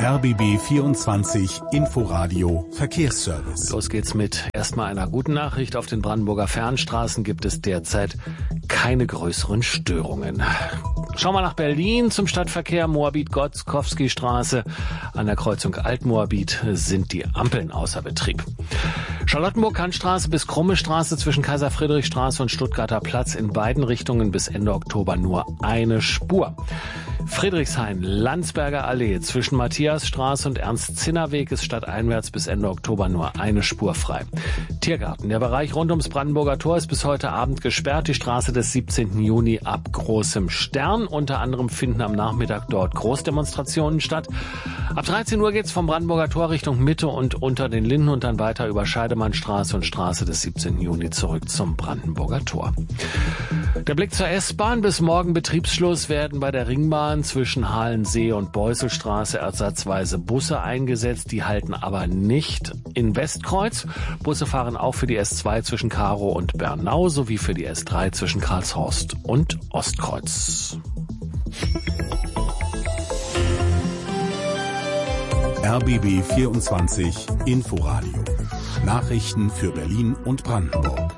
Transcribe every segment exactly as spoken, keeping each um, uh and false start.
R B B vierundzwanzig Inforadio Verkehrsservice. Los geht's mit erstmal einer guten Nachricht. Auf den Brandenburger Fernstraßen gibt es derzeit keine größeren Störungen. Schauen wir nach Berlin zum Stadtverkehr. Moabit-Gotzkowski-Straße. An der Kreuzung Altmoabit sind die Ampeln außer Betrieb. Charlottenburg-Kantstraße bis Krumme-Straße zwischen Kaiser-Friedrich-Straße und Stuttgarter Platz in beiden Richtungen bis Ende Oktober nur eine Spur. Friedrichshain-Landsberger Allee zwischen Matthiasstraße und Ernst-Zinner-Weg ist stadteinwärts bis Ende Oktober nur eine Spur frei. Tiergarten. Der Bereich rund ums Brandenburger Tor ist bis heute Abend gesperrt. Die Straße des siebzehnten Juni ab Großem Stern. Unter anderem finden am Nachmittag dort Großdemonstrationen statt. Ab dreizehn Uhr geht's vom Brandenburger Tor Richtung Mitte und unter den Linden und dann weiter über Scheidemannstraße und Straße des siebzehnten Juni zurück zum Brandenburger Tor. Der Blick zur S-Bahn. Bis morgen Betriebsschluss werden bei der Ringbahn zwischen Halensee und Beusselstraße ersatzweise Busse eingesetzt. Die halten aber nicht in Westkreuz. Busse fahren auch für die S zwei zwischen Karow und Bernau sowie für die S drei zwischen Karlshorst und Ostkreuz. R B B vierundzwanzig Inforadio. Nachrichten für Berlin und Brandenburg.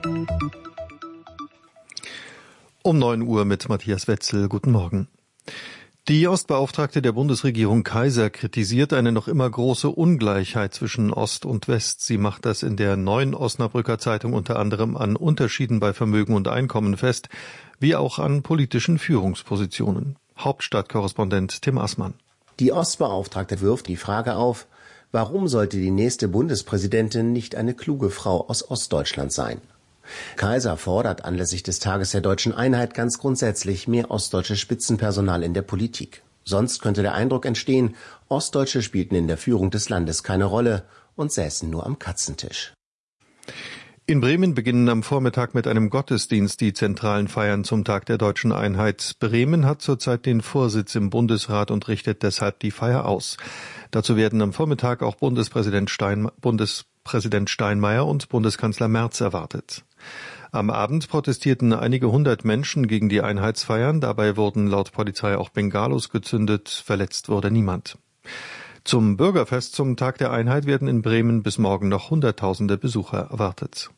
Um neun Uhr mit Matthias Wetzel. Guten Morgen. Die Ostbeauftragte der Bundesregierung Kaiser kritisiert eine noch immer große Ungleichheit zwischen Ost und West. Sie macht das in der neuen Osnabrücker Zeitung unter anderem an Unterschieden bei Vermögen und Einkommen fest, wie auch an politischen Führungspositionen. Hauptstadtkorrespondent Tim Assmann. Die Ostbeauftragte wirft die Frage auf, warum sollte die nächste Bundespräsidentin nicht eine kluge Frau aus Ostdeutschland sein? Kaiser fordert anlässlich des Tages der Deutschen Einheit ganz grundsätzlich mehr ostdeutsches Spitzenpersonal in der Politik. Sonst könnte der Eindruck entstehen, Ostdeutsche spielten in der Führung des Landes keine Rolle und säßen nur am Katzentisch. In Bremen beginnen am Vormittag mit einem Gottesdienst die zentralen Feiern zum Tag der Deutschen Einheit. Bremen hat zurzeit den Vorsitz im Bundesrat und richtet deshalb die Feier aus. Dazu werden am Vormittag auch Bundespräsident Stein, Bundespräsident Steinmeier und Bundeskanzler Merz erwartet. Am Abend protestierten einige hundert Menschen gegen die Einheitsfeiern. Dabei wurden laut Polizei auch Bengalos gezündet. Verletzt wurde niemand. Zum Bürgerfest zum Tag der Einheit werden in Bremen bis morgen noch Hunderttausende Besucher erwartet.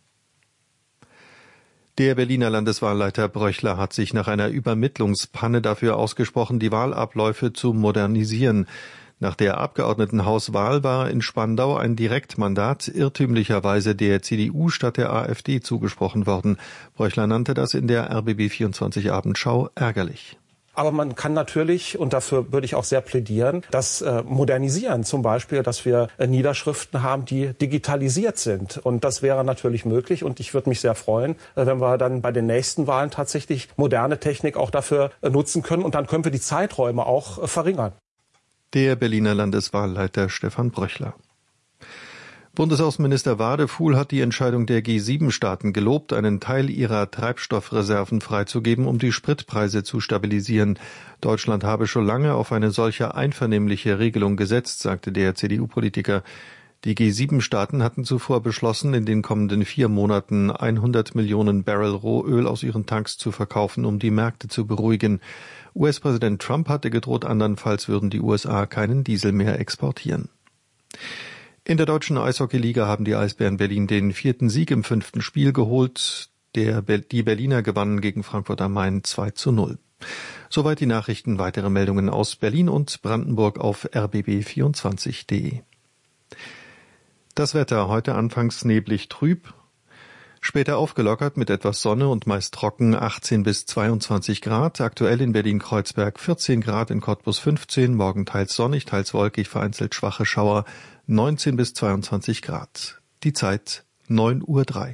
Der Berliner Landeswahlleiter Bröchler hat sich nach einer Übermittlungspanne dafür ausgesprochen, die Wahlabläufe zu modernisieren. Nach der Abgeordnetenhauswahl war in Spandau ein Direktmandat irrtümlicherweise der C D U statt der AfD zugesprochen worden. Bröchler nannte das in der R B B vierundzwanzig Abendschau ärgerlich. Aber man kann natürlich, und dafür würde ich auch sehr plädieren, das äh, modernisieren. Zum Beispiel, dass wir äh, Niederschriften haben, die digitalisiert sind. Und das wäre natürlich möglich. Und ich würde mich sehr freuen, äh, wenn wir dann bei den nächsten Wahlen tatsächlich moderne Technik auch dafür äh, nutzen können. Und dann können wir die Zeiträume auch äh, verringern. Der Berliner Landeswahlleiter Stefan Bröchler. Bundesaußenminister Wadefuhl hat die Entscheidung der G sieben Staaten gelobt, einen Teil ihrer Treibstoffreserven freizugeben, um die Spritpreise zu stabilisieren. Deutschland habe schon lange auf eine solche einvernehmliche Regelung gesetzt, sagte der C D U-Politiker. Die G sieben Staaten hatten zuvor beschlossen, in den kommenden vier Monaten hundert Millionen Barrel Rohöl aus ihren Tanks zu verkaufen, um die Märkte zu beruhigen. U S-Präsident Trump hatte gedroht, andernfalls würden die U S A keinen Diesel mehr exportieren. In der deutschen Eishockeyliga haben die Eisbären Berlin den vierten Sieg im fünften Spiel geholt. Der, die Berliner gewannen gegen Frankfurt am Main zwei zu null. Soweit die Nachrichten. Weitere Meldungen aus Berlin und Brandenburg auf r b b vierundzwanzig punkt d e. Das Wetter heute anfangs neblig trüb, später aufgelockert mit etwas Sonne und meist trocken, achtzehn bis zweiundzwanzig Grad. Aktuell in Berlin-Kreuzberg vierzehn Grad, in Cottbus fünfzehn, morgen teils sonnig, teils wolkig, vereinzelt schwache Schauer, neunzehn bis zweiundzwanzig Grad. Die Zeit neun Uhr drei.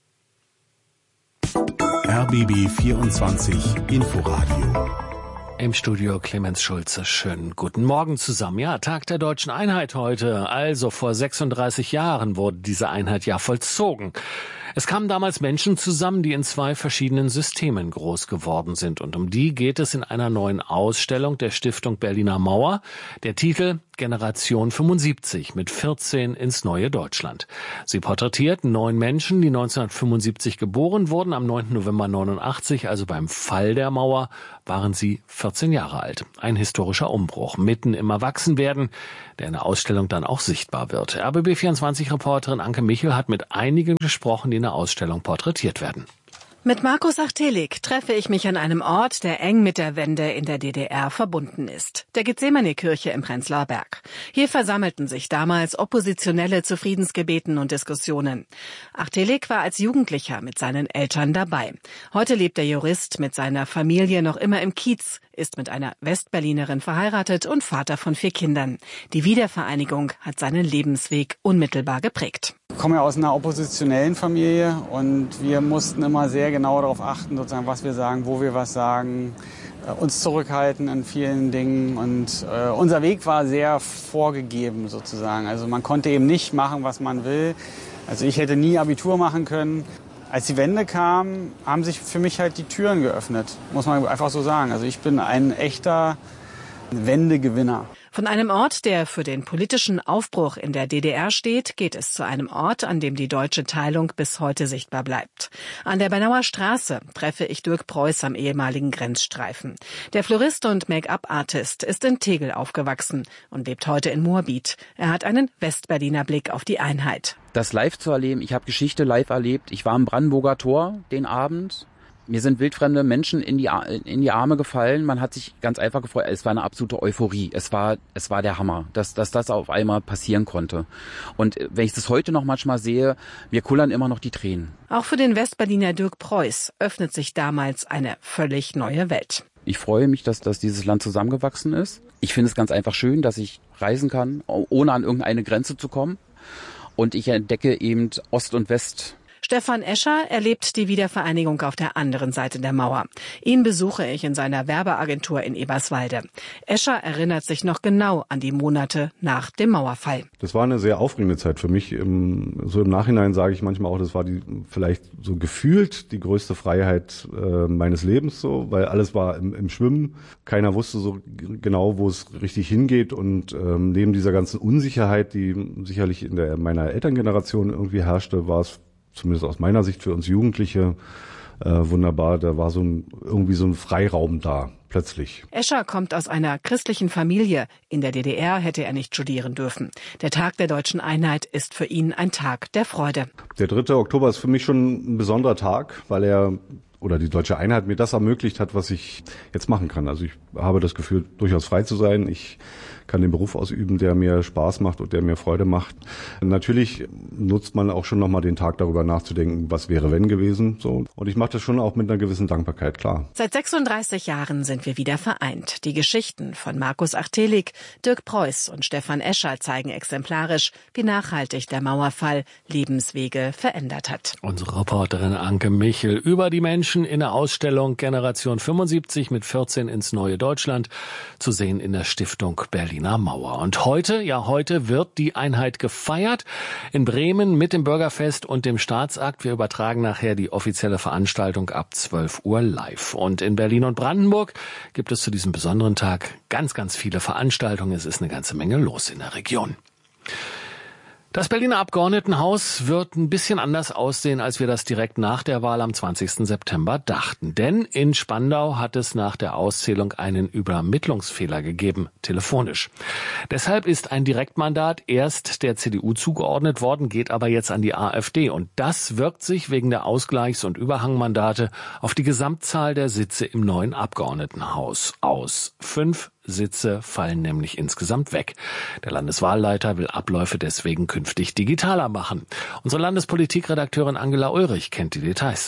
R B B vierundzwanzig Inforadio. Im Studio Clemens Schulze. Schönen guten Morgen zusammen. Ja, Tag der Deutschen Einheit heute. Also vor sechsunddreißig Jahren wurde diese Einheit ja vollzogen. Es kamen damals Menschen zusammen, die in zwei verschiedenen Systemen groß geworden sind. Und um die geht es in einer neuen Ausstellung der Stiftung Berliner Mauer. Der Titel Generation fünfundsiebzig mit vierzehn ins neue Deutschland. Sie porträtiert neun Menschen, die neunzehnhundertfünfundsiebzig geboren wurden. Am neunten November neunundachtzig, also beim Fall der Mauer, waren sie vierzehn Jahre alt. Ein historischer Umbruch mitten im Erwachsenwerden, der in der Ausstellung dann auch sichtbar wird. R B B vierundzwanzig-Reporterin Anke Michel hat mit einigen gesprochen, die in der Ausstellung porträtiert werden. Mit Markus Achtelek treffe ich mich an einem Ort, der eng mit der Wende in der D D R verbunden ist. Der Gethsemane-Kirche im Prenzlauer Berg. Hier versammelten sich damals Oppositionelle zu Friedensgebeten und Diskussionen. Achtelek war als Jugendlicher mit seinen Eltern dabei. Heute lebt der Jurist mit seiner Familie noch immer im Kiez, ist mit einer Westberlinerin verheiratet und Vater von vier Kindern. Die Wiedervereinigung hat seinen Lebensweg unmittelbar geprägt. Ich komme ja aus einer oppositionellen Familie und wir mussten immer sehr genau darauf achten, sozusagen, was wir sagen, wo wir was sagen, äh, uns zurückhalten in vielen Dingen. Und äh, unser Weg war sehr vorgegeben sozusagen. Also man konnte eben nicht machen, was man will. Also ich hätte nie Abitur machen können. Als die Wende kam, haben sich für mich halt die Türen geöffnet, muss man einfach so sagen. Also ich bin ein echter Wendegewinner. Von einem Ort, der für den politischen Aufbruch in der D D R steht, geht es zu einem Ort, an dem die deutsche Teilung bis heute sichtbar bleibt. An der Bernauer Straße treffe ich Dirk Preuß am ehemaligen Grenzstreifen. Der Florist und Make-up-Artist ist in Tegel aufgewachsen und lebt heute in Moabit. Er hat einen Westberliner Blick auf die Einheit. Das live zu erleben, ich habe Geschichte live erlebt. Ich war am Brandenburger Tor den Abend. Mir sind wildfremde Menschen in die, in die Arme gefallen. Man hat sich ganz einfach gefreut. Es war eine absolute Euphorie. Es war, es war der Hammer, dass, dass das auf einmal passieren konnte. Und wenn ich das heute noch manchmal sehe, mir kullern immer noch die Tränen. Auch für den Westberliner Dirk Preuß öffnet sich damals eine völlig neue Welt. Ich freue mich, dass, dass dieses Land zusammengewachsen ist. Ich finde es ganz einfach schön, dass ich reisen kann, ohne an irgendeine Grenze zu kommen. Und ich entdecke eben Ost und West. Stefan Escher erlebt die Wiedervereinigung auf der anderen Seite der Mauer. Ihn besuche ich in seiner Werbeagentur in Eberswalde. Escher erinnert sich noch genau an die Monate nach dem Mauerfall. Das war eine sehr aufregende Zeit für mich. So im Nachhinein sage ich manchmal auch, das war die vielleicht so gefühlt die größte Freiheit äh, meines Lebens, so, weil alles war im, im Schwimmen. Keiner wusste so genau, wo es richtig hingeht. Und ähm, neben dieser ganzen Unsicherheit, die sicherlich in der meiner Elterngeneration irgendwie herrschte, war es zumindest aus meiner Sicht für uns Jugendliche äh, wunderbar. Da war so ein, irgendwie so ein Freiraum da, plötzlich. Escher kommt aus einer christlichen Familie. In der D D R hätte er nicht studieren dürfen. Der Tag der deutschen Einheit ist für ihn ein Tag der Freude. Der dritte Oktober ist für mich schon ein besonderer Tag, weil er oder die deutsche Einheit mir das ermöglicht hat, was ich jetzt machen kann. Also ich habe das Gefühl, durchaus frei zu sein. Ich kann den Beruf ausüben, der mir Spaß macht und der mir Freude macht. Natürlich nutzt man auch schon nochmal den Tag darüber nachzudenken, was wäre wenn gewesen. So. Und ich mache das schon auch mit einer gewissen Dankbarkeit, klar. Seit sechsunddreißig Jahren sind wir wieder vereint. Die Geschichten von Markus Achtelek, Dirk Preuß und Stefan Escher zeigen exemplarisch, wie nachhaltig der Mauerfall Lebenswege verändert hat. Unsere Reporterin Anke Michel über die Menschen in der Ausstellung Generation fünfundsiebzig mit vierzehn ins neue Deutschland, zu sehen in der Stiftung Berliner Mauer. Und heute, ja heute wird die Einheit gefeiert in Bremen mit dem Bürgerfest und dem Staatsakt. Wir übertragen nachher die offizielle Veranstaltung ab zwölf Uhr live. Und in Berlin und Brandenburg gibt es zu diesem besonderen Tag ganz, ganz viele Veranstaltungen. Es ist eine ganze Menge los in der Region. Das Berliner Abgeordnetenhaus wird ein bisschen anders aussehen, als wir das direkt nach der Wahl am zwanzigsten September dachten. Denn in Spandau hat es nach der Auszählung einen Übermittlungsfehler gegeben, telefonisch. Deshalb ist ein Direktmandat erst der C D U zugeordnet worden, geht aber jetzt an die AfD. Und das wirkt sich wegen der Ausgleichs- und Überhangmandate auf die Gesamtzahl der Sitze im neuen Abgeordnetenhaus aus. Fünf Sitze fallen nämlich insgesamt weg. Der Landeswahlleiter will Abläufe deswegen künftig digitaler machen. Unsere Landespolitikredakteurin Angela Ulrich kennt die Details.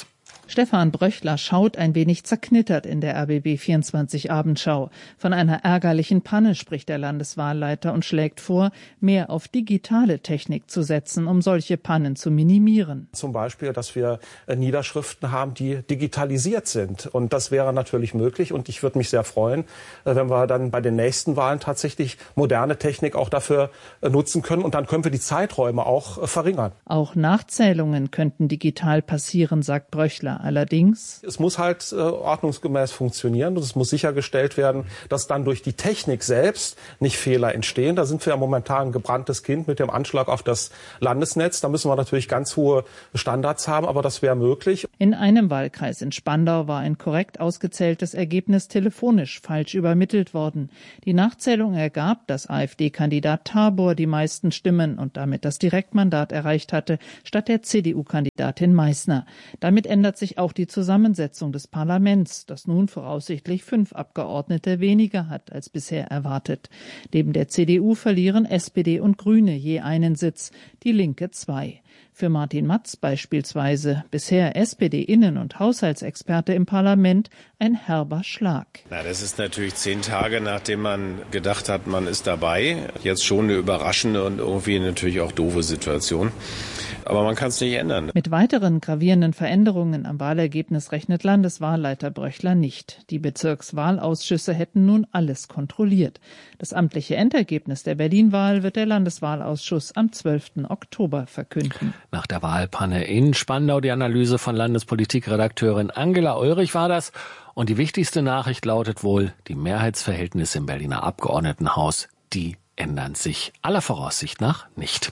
Stefan Bröchler schaut ein wenig zerknittert in der R B B vierundzwanzig Abendschau. Von einer ärgerlichen Panne spricht der Landeswahlleiter und schlägt vor, mehr auf digitale Technik zu setzen, um solche Pannen zu minimieren. Zum Beispiel, dass wir Niederschriften haben, die digitalisiert sind. Und das wäre natürlich möglich. Und ich würde mich sehr freuen, wenn wir dann bei den nächsten Wahlen tatsächlich moderne Technik auch dafür nutzen können. Und dann können wir die Zeiträume auch verringern. Auch Nachzählungen könnten digital passieren, sagt Bröchler. Allerdings: Es muss halt äh, ordnungsgemäß funktionieren und es muss sichergestellt werden, dass dann durch die Technik selbst nicht Fehler entstehen. Da sind wir ja momentan ein gebranntes Kind mit dem Anschlag auf das Landesnetz. Da müssen wir natürlich ganz hohe Standards haben, aber das wäre möglich. In einem Wahlkreis in Spandau war ein korrekt ausgezähltes Ergebnis telefonisch falsch übermittelt worden. Die Nachzählung ergab, dass AfD-Kandidat Tabor die meisten Stimmen und damit das Direktmandat erreicht hatte, statt der C D U-Kandidatin Meissner. Damit ändert sich auch die Zusammensetzung des Parlaments, das nun voraussichtlich fünf Abgeordnete weniger hat als bisher erwartet. Neben der C D U verlieren S P D und Grüne je einen Sitz, die Linke zwei. Für Martin Matz beispielsweise, bisher S P D-Innen- und Haushaltsexperte im Parlament, ein herber Schlag. Na, das ist natürlich zehn Tage, nachdem man gedacht hat, man ist dabei. Jetzt schon eine überraschende und irgendwie natürlich auch doofe Situation. Aber man kann es nicht ändern. Mit weiteren gravierenden Veränderungen am Wahlergebnis rechnet Landeswahlleiter Bröchler nicht. Die Bezirkswahlausschüsse hätten nun alles kontrolliert. Das amtliche Endergebnis der Berlin-Wahl wird der Landeswahlausschuss am zwölften Oktober verkünden. Nach der Wahlpanne in Spandau die Analyse von Landespolitikredakteurin Angela Ulrich war das. Und die wichtigste Nachricht lautet wohl, die Mehrheitsverhältnisse im Berliner Abgeordnetenhaus, die ändern sich aller Voraussicht nach nicht.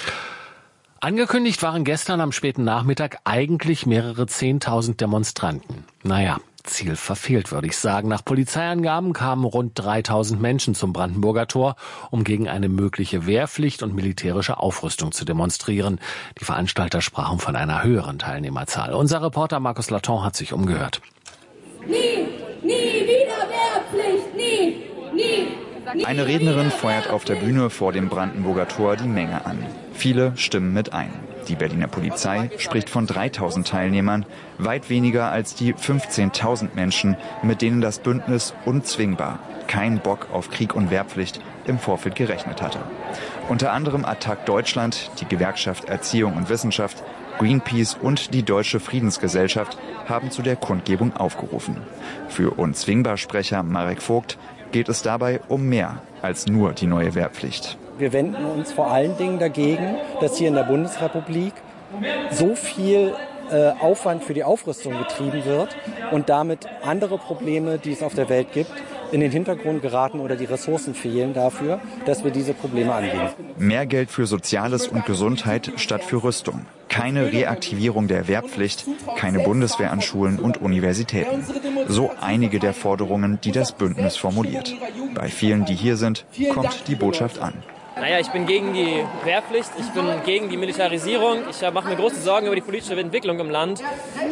Angekündigt waren gestern am späten Nachmittag eigentlich mehrere Zehntausend Demonstranten. Naja, Ziel verfehlt, würde ich sagen. Nach Polizeiangaben kamen rund dreitausend Menschen zum Brandenburger Tor, um gegen eine mögliche Wehrpflicht und militärische Aufrüstung zu demonstrieren. Die Veranstalter sprachen von einer höheren Teilnehmerzahl. Unser Reporter Markus Laton hat sich umgehört. Nie, nie wieder Wehrpflicht, nie, nie. Eine Rednerin feuert auf der Bühne vor dem Brandenburger Tor die Menge an. Viele stimmen mit ein. Die Berliner Polizei spricht von dreitausend Teilnehmern, weit weniger als die fünfzehntausend Menschen, mit denen das Bündnis unzwingbar, kein Bock auf Krieg und Wehrpflicht im Vorfeld gerechnet hatte. Unter anderem Attac Deutschland, die Gewerkschaft Erziehung und Wissenschaft, Greenpeace und die Deutsche Friedensgesellschaft haben zu der Kundgebung aufgerufen. Für Unzwingbar-Sprecher Marek Vogt geht es dabei um mehr als nur die neue Wehrpflicht. Wir wenden uns vor allen Dingen dagegen, dass hier in der Bundesrepublik so viel äh, Aufwand für die Aufrüstung betrieben wird und damit andere Probleme, die es auf der Welt gibt, in den Hintergrund geraten oder die Ressourcen fehlen dafür, dass wir diese Probleme angehen. Mehr Geld für Soziales und Gesundheit statt für Rüstung. Keine Reaktivierung der Wehrpflicht, keine Bundeswehr an Schulen und Universitäten. So einige der Forderungen, die das Bündnis formuliert. Bei vielen, die hier sind, kommt die Botschaft an. Naja, ich bin gegen die Wehrpflicht, ich bin gegen die Militarisierung, ich mache mir große Sorgen über die politische Entwicklung im Land.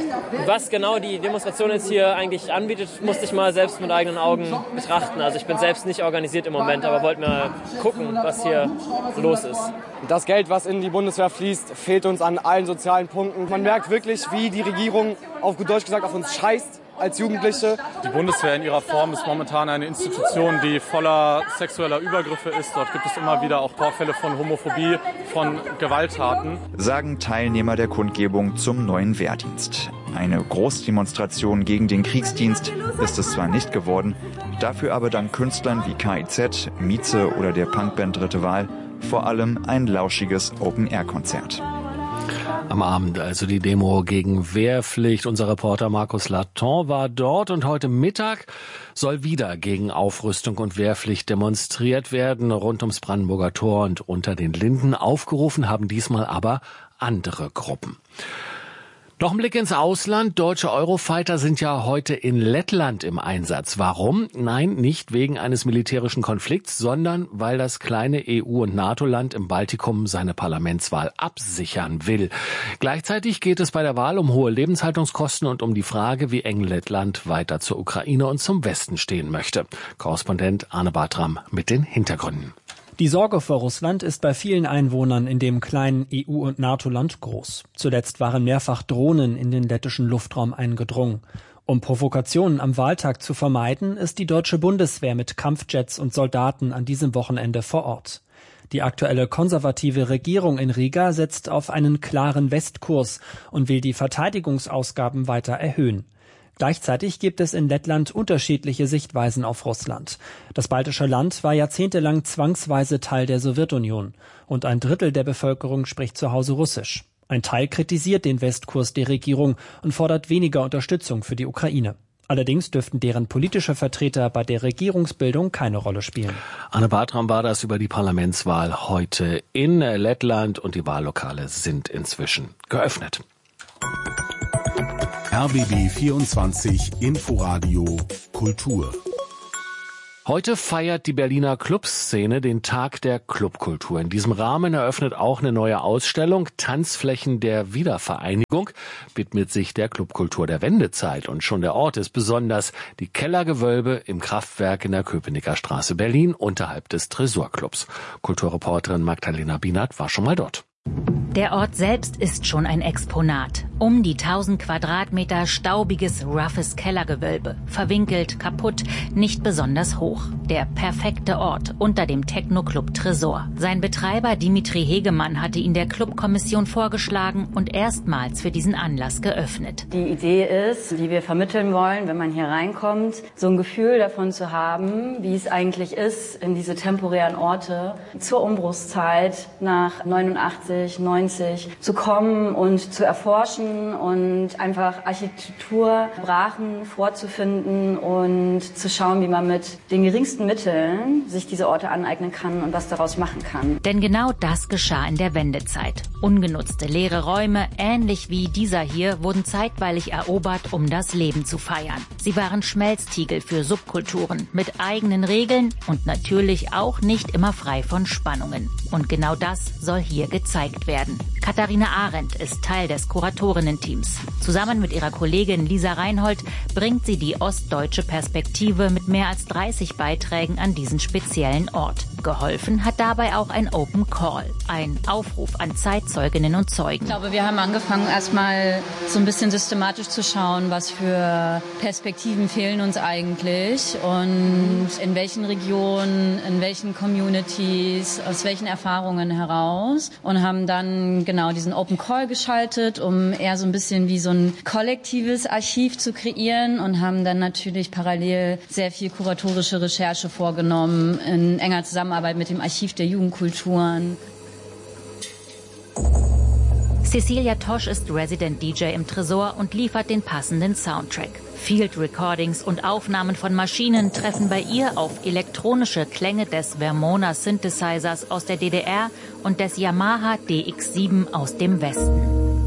Was genau die Demonstration jetzt hier eigentlich anbietet, musste ich mal selbst mit eigenen Augen betrachten. Also ich bin selbst nicht organisiert im Moment, aber wollte mal gucken, was hier los ist. Das Geld, was in die Bundeswehr fließt, fehlt uns an allen sozialen Punkten. Man merkt wirklich, wie die Regierung, auf gut Deutsch gesagt, auf uns scheißt als Jugendliche. Die Bundeswehr in ihrer Form ist momentan eine Institution, die voller sexueller Übergriffe ist. Dort gibt es immer wieder auch Vorfälle von Homophobie, von Gewalttaten. Sagen Teilnehmer der Kundgebung zum neuen Wehrdienst. Eine Großdemonstration gegen den Kriegsdienst ist es zwar nicht geworden, dafür aber dank Künstlern wie K I Z, Mieze oder der Punkband Dritte Wahl vor allem ein lauschiges Open-Air-Konzert. Am Abend also die Demo gegen Wehrpflicht. Unser Reporter Markus Laton war dort und heute Mittag soll wieder gegen Aufrüstung und Wehrpflicht demonstriert werden rund ums Brandenburger Tor und unter den Linden. Aufgerufen haben diesmal aber andere Gruppen. Noch ein Blick ins Ausland. Deutsche Eurofighter sind ja heute in Lettland im Einsatz. Warum? Nein, nicht wegen eines militärischen Konflikts, sondern weil das kleine E U- und NATO-Land im Baltikum seine Parlamentswahl absichern will. Gleichzeitig geht es bei der Wahl um hohe Lebenshaltungskosten und um die Frage, wie eng Lettland weiter zur Ukraine und zum Westen stehen möchte. Korrespondent Arne Bartram mit den Hintergründen. Die Sorge vor Russland ist bei vielen Einwohnern in dem kleinen E U- und NATO-Land groß. Zuletzt waren mehrfach Drohnen in den lettischen Luftraum eingedrungen. Um Provokationen am Wahltag zu vermeiden, ist die deutsche Bundeswehr mit Kampfjets und Soldaten an diesem Wochenende vor Ort. Die aktuelle konservative Regierung in Riga setzt auf einen klaren Westkurs und will die Verteidigungsausgaben weiter erhöhen. Gleichzeitig gibt es in Lettland unterschiedliche Sichtweisen auf Russland. Das baltische Land war jahrzehntelang zwangsweise Teil der Sowjetunion und ein Drittel der Bevölkerung spricht zu Hause Russisch. Ein Teil kritisiert den Westkurs der Regierung und fordert weniger Unterstützung für die Ukraine. Allerdings dürften deren politische Vertreter bei der Regierungsbildung keine Rolle spielen. Anne Bartram war das über die Parlamentswahl heute in Lettland und die Wahllokale sind inzwischen geöffnet. R B B vierundzwanzig Inforadio Kultur. Heute feiert die Berliner Clubszene den Tag der Clubkultur. In diesem Rahmen eröffnet auch eine neue Ausstellung Tanzflächen der Wiedervereinigung, widmet sich der Clubkultur der Wendezeit. Und schon der Ort ist besonders, die Kellergewölbe im Kraftwerk in der Köpenicker Straße Berlin unterhalb des Tresorclubs. Kulturreporterin Magdalena Bienert war schon mal dort. Der Ort selbst ist schon ein Exponat. Um die tausend Quadratmeter staubiges, roughes Kellergewölbe. Verwinkelt, kaputt, nicht besonders hoch. Der perfekte Ort unter dem Techno-Club Tresor. Sein Betreiber Dimitri Hegemann hatte ihn der Clubkommission vorgeschlagen und erstmals für diesen Anlass geöffnet. Die Idee ist, die wir vermitteln wollen, wenn man hier reinkommt, so ein Gefühl davon zu haben, wie es eigentlich ist, in diese temporären Orte zur Umbruchszeit nach neunundachtzig, neunzig zu kommen und zu erforschen und einfach Architekturbrachen vorzufinden und zu schauen, wie man mit den geringsten Mitteln sich diese Orte aneignen kann und was daraus machen kann. Denn genau das geschah in der Wendezeit. Ungenutzte leere Räume, ähnlich wie dieser hier, wurden zeitweilig erobert, um das Leben zu feiern. Sie waren Schmelztiegel für Subkulturen mit eigenen Regeln und natürlich auch nicht immer frei von Spannungen. Und genau das soll hier gezeigt werden. Katharina Arendt ist Teil des Kuratorinnen-Teams. Zusammen mit ihrer Kollegin Lisa Reinhold bringt sie die ostdeutsche Perspektive mit mehr als dreißig Beiträgen an diesen speziellen Ort. Geholfen hat dabei auch ein Open Call, ein Aufruf an Zeitzeuginnen und Zeugen. Ich glaube, wir haben angefangen, erstmal so ein bisschen systematisch zu schauen, was für Perspektiven fehlen uns eigentlich und in welchen Regionen, in welchen Communities, aus welchen Erfahrungen heraus und haben dann genau diesen Open Call geschaltet, um eher so ein bisschen wie so ein kollektives Archiv zu kreieren und haben dann natürlich parallel sehr viel kuratorische Recherche vorgenommen in enger Zusammenarbeit mit dem Archiv der Jugendkulturen. Cecilia Tosch ist Resident D J im Tresor und liefert den passenden Soundtrack. Field Recordings und Aufnahmen von Maschinen treffen bei ihr auf elektronische Klänge des Vermona Synthesizers aus der D D R und des Yamaha D X sieben aus dem Westen.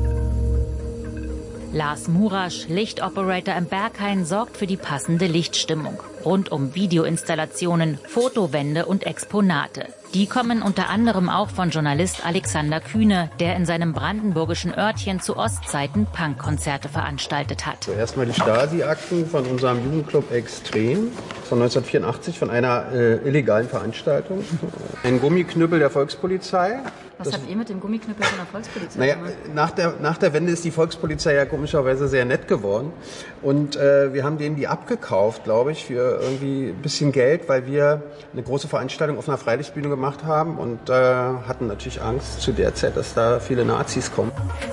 Lars Murasch, Lichtoperator im Berghain, sorgt für die passende Lichtstimmung. Rund um Videoinstallationen, Fotowände und Exponate. Die kommen unter anderem auch von Journalist Alexander Kühne, der in seinem brandenburgischen Örtchen zu Ostzeiten Punkkonzerte veranstaltet hat. Zuerst mal die Stasi-Akten von unserem Jugendclub Extrem von neunzehnhundertvierundachtzig, von einer äh, illegalen Veranstaltung. Ein Gummiknüppel der Volkspolizei. Was das, habt ihr mit dem Gummiknüppel von der Volkspolizei naja, gemacht? Nach der, nach der Wende ist die Volkspolizei ja komischerweise sehr nett geworden. Und äh, wir haben denen die abgekauft, glaube ich, für irgendwie ein bisschen Geld, weil wir eine große Veranstaltung auf einer Freilichtbühne gemacht haben und äh, hatten natürlich Angst zu der Zeit, dass da viele Nazis kommen.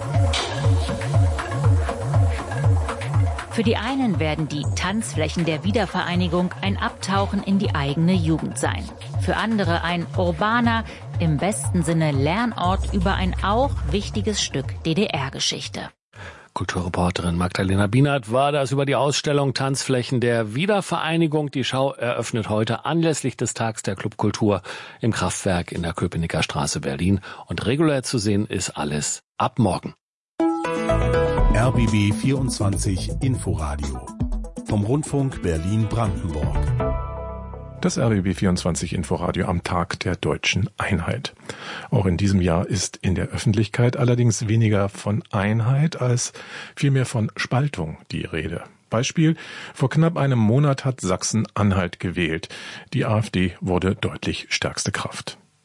Für die einen werden die Tanzflächen der Wiedervereinigung ein Abtauchen in die eigene Jugend sein. Für andere ein urbaner, im besten Sinne Lernort über ein auch wichtiges Stück D D R-Geschichte. Kulturreporterin Magdalena Bienert war das über die Ausstellung Tanzflächen der Wiedervereinigung. Die Schau eröffnet heute anlässlich des Tags der Clubkultur im Kraftwerk in der Köpenicker Straße Berlin. Und regulär zu sehen ist alles ab morgen. R B B vierundzwanzig Inforadio vom Rundfunk Berlin-Brandenburg. Das R B B vierundzwanzig Inforadio am Tag der deutschen Einheit. Auch in diesem Jahr ist in der Öffentlichkeit allerdings weniger von Einheit als vielmehr von Spaltung die Rede. Beispiel: Vor knapp einem Monat hat Sachsen-Anhalt gewählt. Die AfD wurde deutlich stärkste Kraft.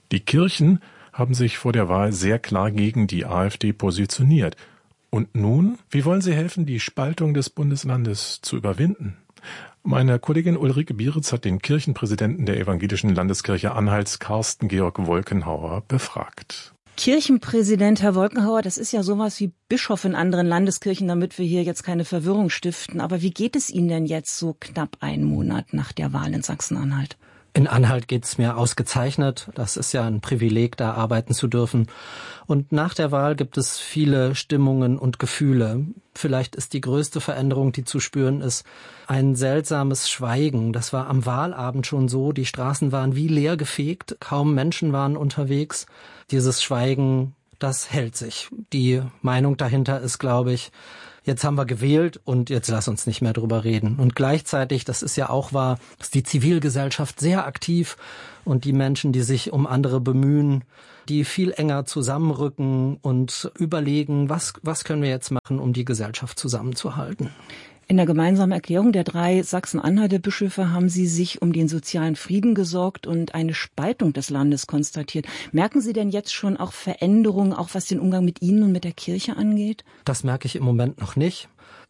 Die Kirchen haben sich vor der Wahl sehr klar gegen die AfD positioniert. Und nun, wie wollen Sie helfen, die Spaltung des Bundeslandes zu überwinden? Meine Kollegin Ulrike Bieritz hat den Kirchenpräsidenten der Evangelischen Landeskirche Anhalts, Carsten Georg Wolkenhauer, befragt. Kirchenpräsident Herr Wolkenhauer, das ist ja sowas wie Bischof in anderen Landeskirchen, damit wir hier jetzt keine Verwirrung stiften. Aber wie geht es Ihnen denn jetzt so knapp einen Monat nach der Wahl in Sachsen-Anhalt? In Anhalt geht's mir ausgezeichnet. Das ist ja ein Privileg, da arbeiten zu dürfen. Und nach der Wahl gibt es viele Stimmungen und Gefühle. Vielleicht ist die größte Veränderung, die zu spüren ist, ein seltsames Schweigen. Das war am Wahlabend schon so. Die Straßen waren wie leer gefegt. Kaum Menschen waren unterwegs. Dieses Schweigen, das hält sich. Die Meinung dahinter ist, glaube ich, jetzt haben wir gewählt und jetzt lass uns nicht mehr drüber reden. Und gleichzeitig, das ist ja auch wahr, ist die Zivilgesellschaft sehr aktiv und die Menschen, die sich um andere bemühen, die viel enger zusammenrücken und überlegen, was, was können wir jetzt machen, um die Gesellschaft zusammenzuhalten. In der gemeinsamen Erklärung der drei Sachsen-Anhalter Bischöfe haben Sie sich um den sozialen Frieden gesorgt und eine Spaltung des Landes konstatiert. Merken Sie denn jetzt schon auch Veränderungen, auch was den Umgang mit Ihnen und mit der Kirche angeht? Das merke ich im Moment noch nicht.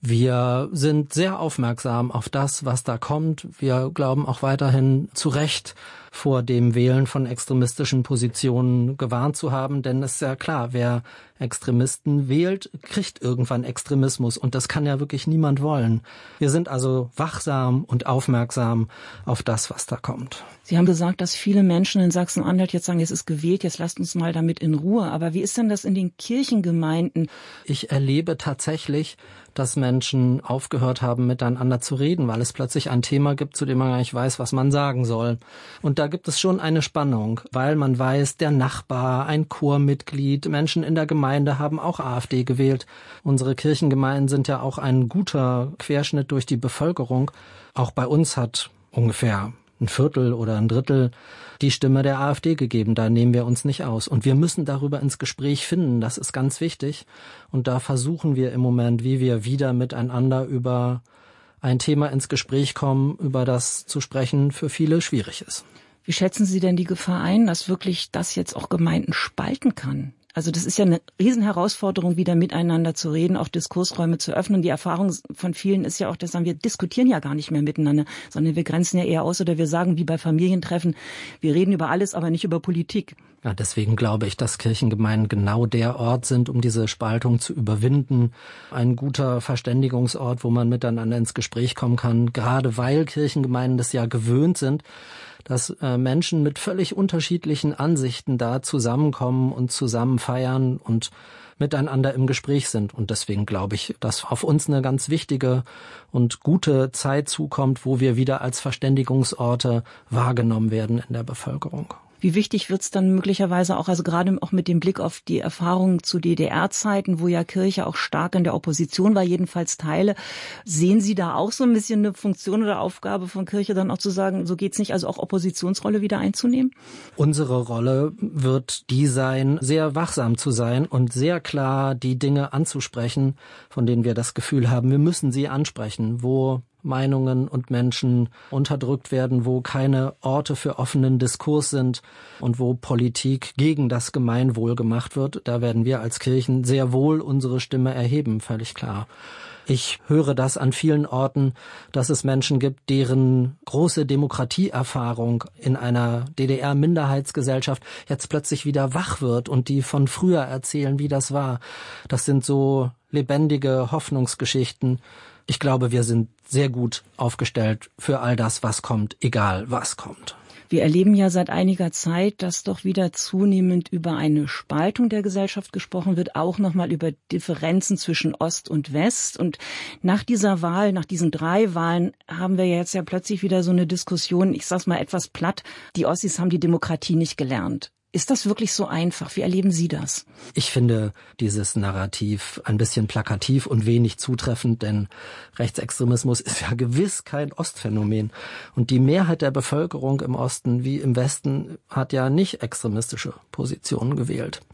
Wir sind sehr aufmerksam auf das, was da kommt. Wir glauben auch weiterhin zu Recht vor dem Wählen von extremistischen Positionen gewarnt zu haben. Denn es ist ja klar, wer Extremisten wählt, kriegt irgendwann Extremismus. Und das kann ja wirklich niemand wollen. Wir sind also wachsam und aufmerksam auf das, was da kommt. Sie haben gesagt, dass viele Menschen in Sachsen-Anhalt jetzt sagen, es ist gewählt, jetzt lasst uns mal damit in Ruhe. Aber wie ist denn das in den Kirchengemeinden? Ich erlebe tatsächlich, dass Menschen aufgehört haben, miteinander zu reden, weil es plötzlich ein Thema gibt, zu dem man gar nicht weiß, was man sagen soll. Und da gibt es schon eine Spannung, weil man weiß, der Nachbar, ein Chormitglied, Menschen in der Gemeinde haben auch AfD gewählt. Unsere Kirchengemeinden sind ja auch ein guter Querschnitt durch die Bevölkerung. Auch bei uns hat ungefähr ein Viertel oder ein Drittel die Stimme der AfD gegeben. Da nehmen wir uns nicht aus. Und wir müssen darüber ins Gespräch finden. Das ist ganz wichtig. Und da versuchen wir im Moment, wie wir wieder miteinander über ein Thema ins Gespräch kommen, über das zu sprechen für viele schwierig ist. Wie schätzen Sie denn die Gefahr ein, dass wirklich das jetzt auch Gemeinden spalten kann? Also das ist ja eine Riesenherausforderung, wieder miteinander zu reden, auch Diskursräume zu öffnen. Die Erfahrung von vielen ist ja auch, dass sagen, wir diskutieren ja gar nicht mehr miteinander, sondern wir grenzen ja eher aus oder wir sagen wie bei Familientreffen, wir reden über alles, aber nicht über Politik. Ja, deswegen glaube ich, dass Kirchengemeinden genau der Ort sind, um diese Spaltung zu überwinden. Ein guter Verständigungsort, wo man miteinander ins Gespräch kommen kann, gerade weil Kirchengemeinden das ja gewöhnt sind, dass äh, Menschen mit völlig unterschiedlichen Ansichten da zusammenkommen und zusammen feiern und miteinander im Gespräch sind. Und deswegen glaube ich, dass auf uns eine ganz wichtige und gute Zeit zukommt, wo wir wieder als Verständigungsorte wahrgenommen werden in der Bevölkerung. Wie wichtig wird es dann möglicherweise auch, also gerade auch mit dem Blick auf die Erfahrungen zu D D R-Zeiten, wo ja Kirche auch stark in der Opposition war, jedenfalls Teile. Sehen Sie da auch so ein bisschen eine Funktion oder Aufgabe von Kirche, dann auch zu sagen, so geht's nicht, also auch Oppositionsrolle wieder einzunehmen? Unsere Rolle wird die sein, sehr wachsam zu sein und sehr klar die Dinge anzusprechen, von denen wir das Gefühl haben, wir müssen sie ansprechen, wo Meinungen und Menschen unterdrückt werden, wo keine Orte für offenen Diskurs sind und wo Politik gegen das Gemeinwohl gemacht wird. Da werden wir als Kirchen sehr wohl unsere Stimme erheben, völlig klar. Ich höre das an vielen Orten, dass es Menschen gibt, deren große Demokratieerfahrung in einer D D R-Minderheitsgesellschaft jetzt plötzlich wieder wach wird und die von früher erzählen, wie das war. Das sind so lebendige Hoffnungsgeschichten. Ich glaube, wir sind sehr gut aufgestellt für all das, was kommt, egal was kommt. Wir erleben ja seit einiger Zeit, dass doch wieder zunehmend über eine Spaltung der Gesellschaft gesprochen wird, auch nochmal über Differenzen zwischen Ost und West. Und nach dieser Wahl, nach diesen drei Wahlen, haben wir jetzt ja plötzlich wieder so eine Diskussion, ich sag's mal etwas platt, die Ossis haben die Demokratie nicht gelernt. Ist das wirklich so einfach? Wie erleben Sie das? Ich finde dieses Narrativ ein bisschen plakativ und wenig zutreffend, denn Rechtsextremismus ist ja gewiss kein Ostphänomen. Und die Mehrheit der Bevölkerung im Osten wie im Westen hat ja nicht extremistische Positionen gewählt.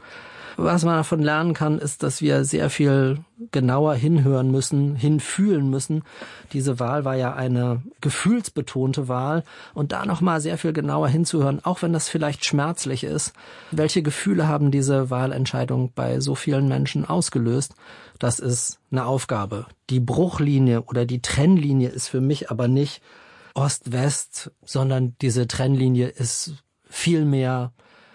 Was man davon lernen kann, ist, dass wir sehr viel genauer hinhören müssen, hinfühlen müssen. Diese Wahl war ja eine gefühlsbetonte Wahl und da nochmal sehr viel genauer hinzuhören, auch wenn das vielleicht schmerzlich ist. Welche Gefühle haben diese Wahlentscheidung bei so vielen Menschen ausgelöst? Das ist eine Aufgabe. Die Bruchlinie oder die Trennlinie ist für mich aber nicht Ost-West, sondern diese Trennlinie ist viel mehr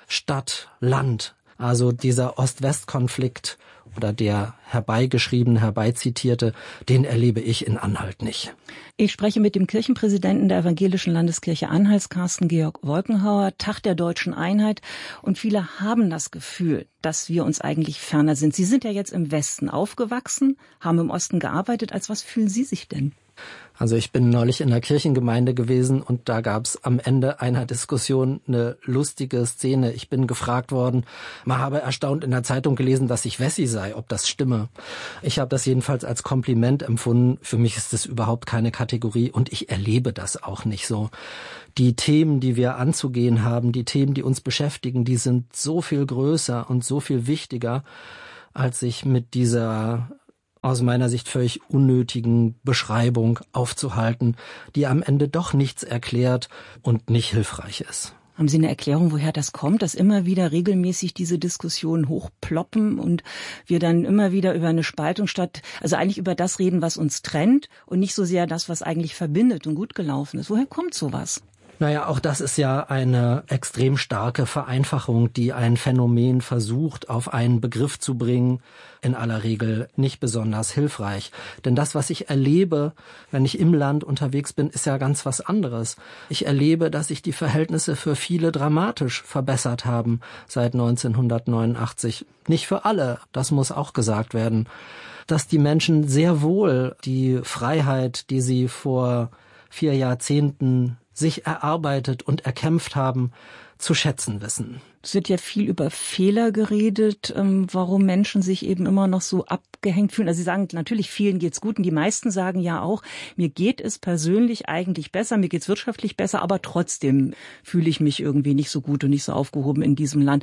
Stadt-Land. Also dieser Ost-West-Konflikt oder der herbeigeschriebene, herbeizitierte, den erlebe ich in Anhalt nicht. Ich spreche mit dem Kirchenpräsidenten der Evangelischen Landeskirche Anhalts, Carsten Georg Wolkenhauer, Tag der Deutschen Einheit. Und viele haben das Gefühl, dass wir uns eigentlich ferner sind. Sie sind ja jetzt im Westen aufgewachsen, haben im Osten gearbeitet. Als was fühlen Sie sich denn? Also ich bin neulich in der Kirchengemeinde gewesen und da gab es am Ende einer Diskussion eine lustige Szene. Ich bin gefragt worden, man habe erstaunt in der Zeitung gelesen, dass ich Wessi sei, ob das stimme. Ich habe das jedenfalls als Kompliment empfunden. Für mich ist das überhaupt keine Kategorie und ich erlebe das auch nicht so. Die Themen, die wir anzugehen haben, die Themen, die uns beschäftigen, die sind so viel größer und so viel wichtiger, als sich mit dieser aus meiner Sicht völlig unnötigen Beschreibung aufzuhalten, die am Ende doch nichts erklärt und nicht hilfreich ist. Haben Sie eine Erklärung, woher das kommt, dass immer wieder regelmäßig diese Diskussionen hochploppen und wir dann immer wieder über eine Spaltung statt, also eigentlich über das reden, was uns trennt und nicht so sehr das, was eigentlich verbindet und gut gelaufen ist? Woher kommt sowas? Naja, auch das ist ja eine extrem starke Vereinfachung, die ein Phänomen versucht, auf einen Begriff zu bringen, in aller Regel nicht besonders hilfreich. Denn das, was ich erlebe, wenn ich im Land unterwegs bin, ist ja ganz was anderes. Ich erlebe, dass sich die Verhältnisse für viele dramatisch verbessert haben seit neunzehnhundertneunundachtzig. Nicht für alle, das muss auch gesagt werden. Dass die Menschen sehr wohl die Freiheit, die sie vor vier Jahrzehnten sich erarbeitet und erkämpft haben, zu schätzen wissen. Es wird ja viel über Fehler geredet, warum Menschen sich eben immer noch so abgehängt fühlen. Also Sie sagen, natürlich vielen geht's gut und die meisten sagen ja auch, mir geht es persönlich eigentlich besser, mir geht's wirtschaftlich besser, aber trotzdem fühle ich mich irgendwie nicht so gut und nicht so aufgehoben in diesem Land.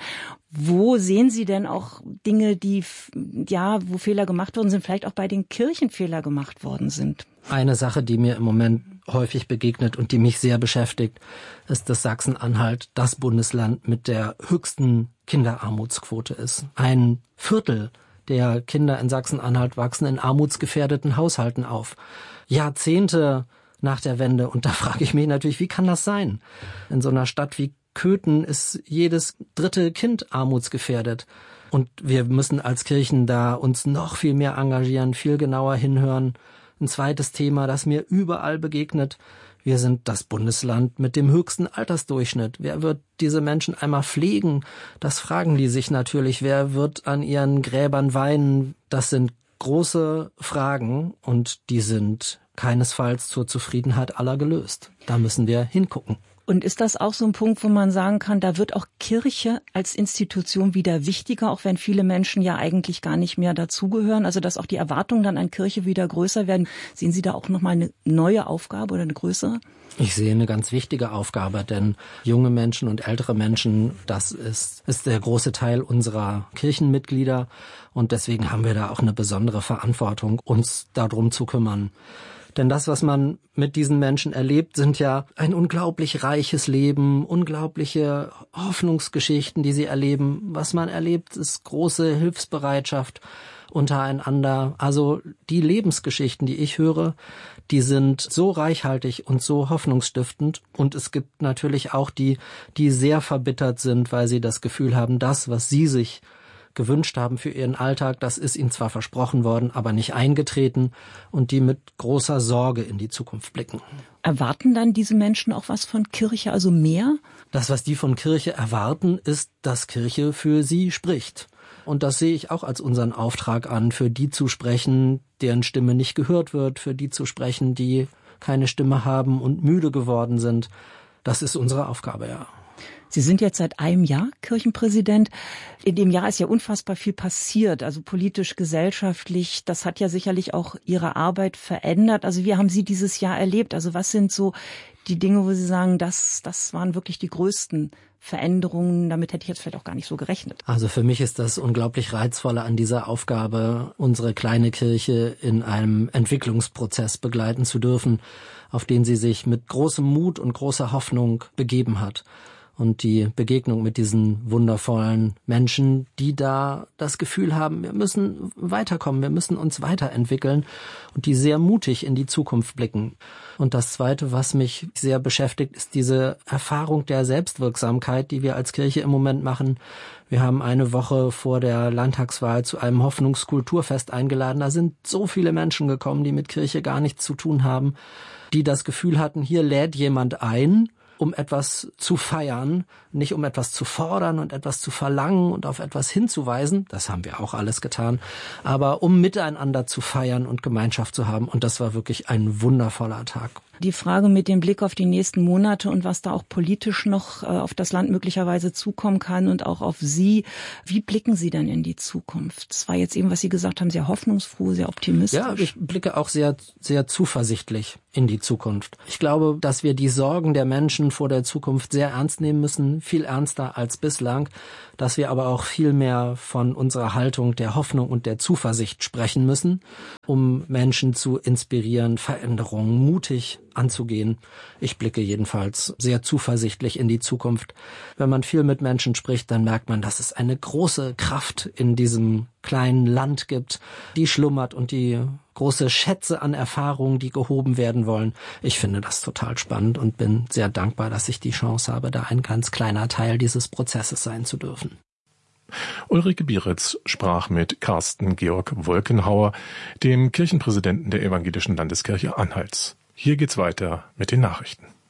Wo sehen Sie denn auch Dinge, die, ja, wo Fehler gemacht worden sind, vielleicht auch bei den Kirchen Fehler gemacht worden sind? Eine Sache, die mir im Moment häufig begegnet und die mich sehr beschäftigt, ist, dass Sachsen-Anhalt das Bundesland mit der höchsten Kinderarmutsquote ist. Ein Viertel der Kinder in Sachsen-Anhalt wachsen in armutsgefährdeten Haushalten auf. Jahrzehnte nach der Wende. Und da frage ich mich natürlich, wie kann das sein? In so einer Stadt wie Köthen ist jedes dritte Kind armutsgefährdet. Und wir müssen als Kirchen da uns noch viel mehr engagieren, viel genauer hinhören. Ein zweites Thema, das mir überall begegnet. Wir sind das Bundesland mit dem höchsten Altersdurchschnitt. Wer wird diese Menschen einmal pflegen? Das fragen die sich natürlich. Wer wird an ihren Gräbern weinen? Das sind große Fragen und die sind keinesfalls zur Zufriedenheit aller gelöst. Da müssen wir hingucken. Und ist das auch so ein Punkt, wo man sagen kann, da wird auch Kirche als Institution wieder wichtiger, auch wenn viele Menschen ja eigentlich gar nicht mehr dazugehören? Also dass auch die Erwartungen dann an Kirche wieder größer werden. Sehen Sie da auch nochmal eine neue Aufgabe oder eine größere? Ich sehe eine ganz wichtige Aufgabe, denn junge Menschen und ältere Menschen, das ist, ist der große Teil unserer Kirchenmitglieder. Und deswegen haben wir da auch eine besondere Verantwortung, uns darum zu kümmern. Denn das, was man mit diesen Menschen erlebt, sind ja ein unglaublich reiches Leben, unglaubliche Hoffnungsgeschichten, die sie erleben. Was man erlebt, ist große Hilfsbereitschaft untereinander. Also die Lebensgeschichten, die ich höre, die sind so reichhaltig und so hoffnungsstiftend. Und es gibt natürlich auch die, die sehr verbittert sind, weil sie das Gefühl haben, das, was sie sich gewünscht haben für ihren Alltag, das ist ihnen zwar versprochen worden, aber nicht eingetreten und die mit großer Sorge in die Zukunft blicken. Erwarten dann diese Menschen auch was von Kirche, also mehr? Das, was die von Kirche erwarten, ist, dass Kirche für sie spricht. Und das sehe ich auch als unseren Auftrag an, für die zu sprechen, deren Stimme nicht gehört wird, für die zu sprechen, die keine Stimme haben und müde geworden sind. Das ist unsere Aufgabe, ja. Sie sind jetzt seit einem Jahr Kirchenpräsident. In dem Jahr ist ja unfassbar viel passiert, also politisch, gesellschaftlich. Das hat ja sicherlich auch Ihre Arbeit verändert. Also wie haben Sie dieses Jahr erlebt? Also was sind so die Dinge, wo Sie sagen, das, das waren wirklich die größten Veränderungen? Damit hätte ich jetzt vielleicht auch gar nicht so gerechnet. Also für mich ist das unglaublich Reizvolle an dieser Aufgabe, unsere kleine Kirche in einem Entwicklungsprozess begleiten zu dürfen, auf den sie sich mit großem Mut und großer Hoffnung begeben hat. Und die Begegnung mit diesen wundervollen Menschen, die da das Gefühl haben, wir müssen weiterkommen, wir müssen uns weiterentwickeln und die sehr mutig in die Zukunft blicken. Und das Zweite, was mich sehr beschäftigt, ist diese Erfahrung der Selbstwirksamkeit, die wir als Kirche im Moment machen. Wir haben eine Woche vor der Landtagswahl zu einem Hoffnungskulturfest eingeladen. Da sind so viele Menschen gekommen, die mit Kirche gar nichts zu tun haben, die das Gefühl hatten, hier lädt jemand ein, um etwas zu feiern, nicht um etwas zu fordern und etwas zu verlangen und auf etwas hinzuweisen, das haben wir auch alles getan, aber um miteinander zu feiern und Gemeinschaft zu haben. Und das war wirklich ein wundervoller Tag. Die Frage mit dem Blick auf die nächsten Monate und was da auch politisch noch äh, auf das Land möglicherweise zukommen kann und auch auf Sie. Wie blicken Sie denn in die Zukunft? Das war jetzt eben, was Sie gesagt haben, sehr hoffnungsfroh, sehr optimistisch. Ja, ich blicke auch sehr, sehr zuversichtlich in die Zukunft. Ich glaube, dass wir die Sorgen der Menschen vor der Zukunft sehr ernst nehmen müssen, viel ernster als bislang, dass wir aber auch viel mehr von unserer Haltung der Hoffnung und der Zuversicht sprechen müssen, um Menschen zu inspirieren, Veränderungen mutig anzugehen. Ich blicke jedenfalls sehr zuversichtlich in die Zukunft. Wenn man viel mit Menschen spricht, dann merkt man, dass es eine große Kraft in diesem kleinen Land gibt, die schlummert und die große Schätze an Erfahrungen, die gehoben werden wollen. Ich finde das total spannend und bin sehr dankbar, dass ich die Chance habe, da ein ganz kleiner Teil dieses Prozesses sein zu dürfen. Ulrike Bieritz sprach mit Carsten Georg Wolkenhauer, dem Kirchenpräsidenten der Evangelischen Landeskirche Anhalts. Hier geht's weiter mit den Nachrichten.